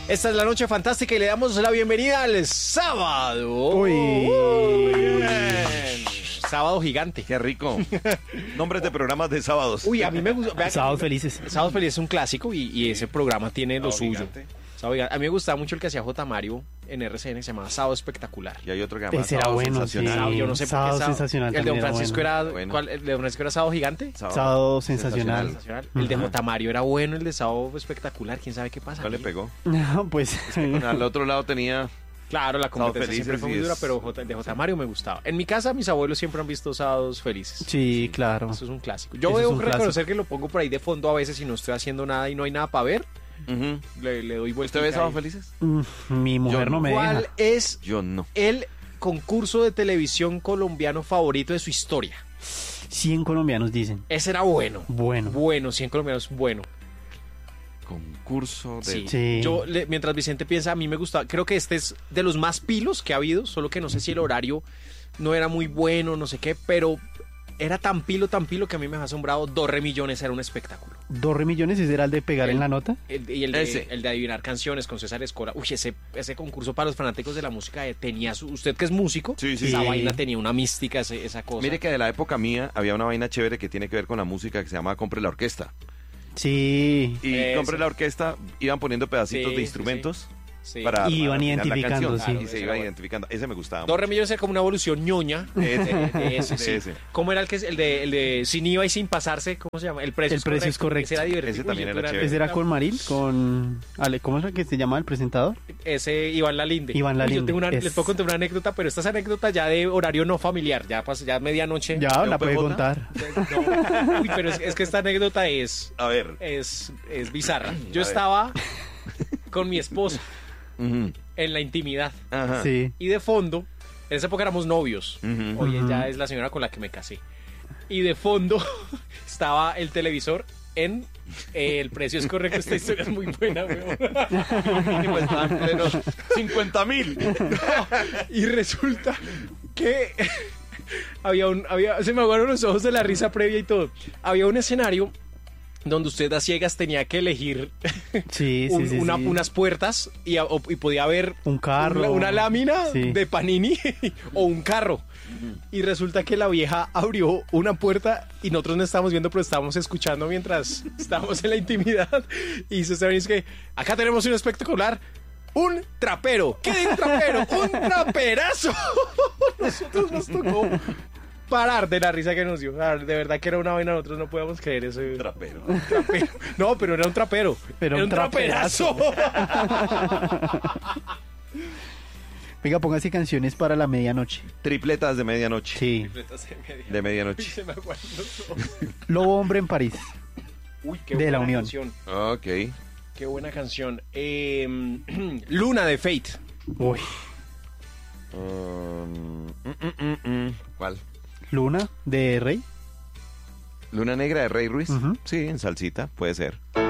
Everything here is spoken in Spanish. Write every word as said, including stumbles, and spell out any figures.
Esta es la noche fantástica y le damos la bienvenida al sábado. Uy. Uy, bien. Sábado gigante. Qué rico. Nombres de programas de sábados. Uy, a mí me gusta. Sábados felices. Sábados felices es un clásico y, y ese programa tiene lo Sábado suyo. Gigante. Sábado Gigante. A mí me gustaba mucho el que hacía J. Mario en R C N, se llamaba Sábado Espectacular. Y hay otro que se llama Ese era Sábado bueno, Sensacional. sí. Sábado, yo no sé Sábado por qué sábado. Sensacional El de Don también era Francisco bueno. era, Bueno. ¿cuál? ¿El de Don Francisco era Sábado Gigante? Sábado sensacional. Sensacional. El de Ujú. J. Mario era bueno, el de Sábado Espectacular. ¿Quién sabe qué pasa? ¿Cuál le aquí? pegó? No, pues. Al otro lado tenía... Claro, la competencia Felices siempre fue muy y dura, es- pero J- el de J. Mario me gustaba. En mi casa, mis abuelos siempre han visto Sábados Felices. Sí, claro. Eso es un clásico. Yo Eso es debo un reconocer clásico. que lo pongo por ahí de fondo a veces si no estoy haciendo nada y no hay nada para ver. Ujú. Le, le doy vuelta. ¿Usted ve Sábados Felices? Mm, Mi mujer Yo no me ¿Cuál deja. es Yo no. el concurso de televisión colombiano favorito de su historia? cien colombianos dicen. Ese era bueno. Bueno. Bueno, cien colombianos, bueno. Concurso de... Sí. Sí. Yo, le- mientras Vicente piensa, a mí me gustaba. Creo que este es de los más pilos que ha habido, solo que no sé si el horario no era muy bueno, no sé qué, pero era tan pilo, tan pilo que a mí me ha asombrado. Dos remillones era un espectáculo. Dos remillones, ¿ese era el de pegar El- en la nota? El, y el de, Ese. el de adivinar canciones con César Escola. Uy, ese, ese concurso para los fanáticos de la música eh, tenía su... Usted que es músico, Sí, sí, esa sí. vaina tenía una mística, ese- esa cosa. Mire que de la época mía había una vaina chévere que tiene que ver con la música que se llama Compre la Orquesta. Sí. Y Eso. Compre la Orquesta iban poniendo pedacitos Sí, de sí, instrumentos Sí. para, Y iban para afinar la identificando, canción. sí. Y se Ese iba era bueno. identificando. Ese me gustaba. Dos remillones era como una evolución ñoña. Ese. de- de ese, sí. Ese. ¿Cómo era el que es el de, el de sin I V A y sin pasarse? ¿Cómo se llama? El precio El precio es correcto. Ese era divertido. Ese también Uy, era yo chévere. ¿Ese era con Maril? Con... Ale, ¿cómo es el que se llama el presentador? Ese Iván Lalinde. Iván Uy, Lalinde, Yo tengo una, es- les puedo contar una anécdota, pero esta es anécdota ya de horario no familiar. Ya, pas- ya medianoche. Ya, ¿De la un puede P J? contar. No. Uy, pero es, es que esta anécdota es, A ver. es, es bizarra. Yo A ver. estaba con mi esposa Ujú. en la intimidad Ajá. Sí. y de fondo, en esa época éramos novios. Ujú. Hoy Ujú. ella es la señora con la que me casé. Y de fondo estaba el televisor en eh, El precio es correcto. Esta historia es muy buena, weón. Mínimo estaban plenos cincuenta mil. Y resulta que había un, había, se me aguaron los ojos de la risa previa y todo. Había un escenario donde usted a ciegas tenía que elegir Sí, sí, un- sí, una- sí. unas puertas y, a- o- y podía haber Un carro. una, una lámina Sí. de Panini o un carro. Y resulta que la vieja abrió una puerta y nosotros no estábamos viendo, pero estábamos escuchando mientras estábamos en la intimidad. Y se está viendo que acá tenemos un espectacular. Un trapero. ¿Qué de un trapero? ¡Un traperazo! Nosotros nos tocó parar de la risa que nos dio. Ah, De verdad que era una vaina, nosotros no podíamos creer eso. Trapero. Trapero. No, pero era un trapero. Pero era un un traperazo. Venga, póngase canciones para la medianoche. Tripletas de medianoche. Sí. De medianoche. Se me aguaron los ojos. Lobo Hombre en París. Uy, qué De buena la Unión. canción. Ok. Qué buena canción. Eh, Luna de Fate. Uy. Um, mm, mm, mm, mm. ¿Cuál? Luna de Rey. Luna Negra de Rey Ruiz. Ujú. Sí, en salsita, puede ser.